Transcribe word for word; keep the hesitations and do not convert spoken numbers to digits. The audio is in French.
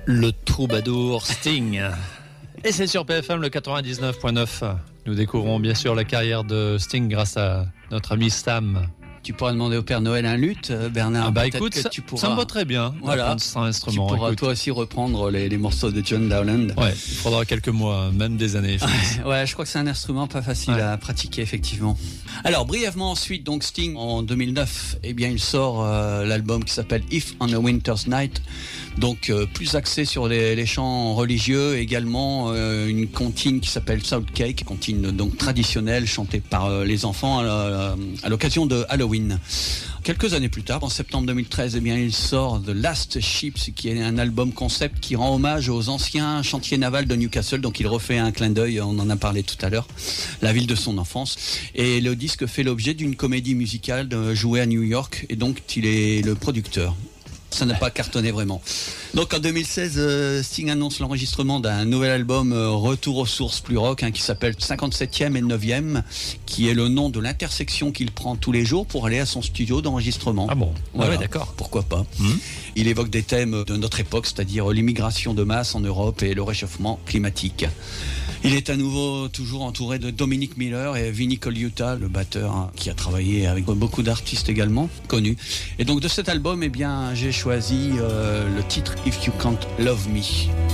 Le troubadour Sting. Et c'est sur P F M le quatre-vingt-dix-neuf point neuf. Nous découvrons bien sûr la carrière de Sting grâce à notre ami Stam. Tu pourras demander au Père Noël un luth, Bernard. Ah bah écoute, ça, tu pourras... ça me va très bien. Voilà. Un instrument. Tu pourras écoute. toi aussi reprendre les, les morceaux de John Dowland. Ouais, il faudra quelques mois, même des années. Je pense. Ouais, je crois que c'est un instrument pas facile ouais. à pratiquer effectivement. Alors brièvement ensuite, donc Sting en deux mille neuf, eh bien il sort euh, l'album qui s'appelle If on a Winter's Night. Donc euh, plus axé sur les, les chants religieux, également euh, une comptine qui s'appelle Salt Cake, comptine donc traditionnelle chantée par euh, les enfants à, la, à l'occasion de Halloween. Quelques années plus tard, en septembre deux mille treize, eh bien, il sort The Last Ships, qui est un album concept qui rend hommage aux anciens chantiers navals de Newcastle. Donc il refait un clin d'œil, on en a parlé tout à l'heure, la ville de son enfance. Et le disque fait l'objet d'une comédie musicale jouée à New York, et donc il est le producteur. Ça n'a pas cartonné vraiment. Donc en deux mille seize, euh, Sting annonce l'enregistrement d'un nouvel album euh, Retour aux sources plus rock, hein, qui s'appelle cinquante-septième et neuvième, qui est le nom de l'intersection qu'il prend tous les jours pour aller à son studio d'enregistrement. Ah bon, voilà. Ouais, d'accord. Pourquoi pas. Mmh. Il évoque des thèmes de notre époque, c'est-à-dire l'immigration de masse en Europe et le réchauffement climatique. Il est à nouveau toujours entouré de Dominic Miller et Vinnie Colaiuta, le batteur, hein, qui a travaillé avec beaucoup d'artistes également connus. Et donc de cet album, eh bien, j'ai choisi euh, le titre If You Can't Love Me.